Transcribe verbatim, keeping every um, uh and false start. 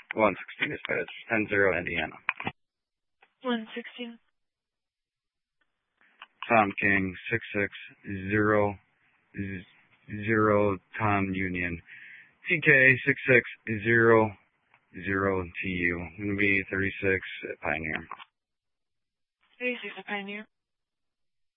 one sixteen dispatch, ten zero Indiana. one sixteen. Tom King, six six zero zero Tom Union. T K, six six zero zero T U. I'm going to be thirty-six at Pioneer. thirty-six at Pioneer.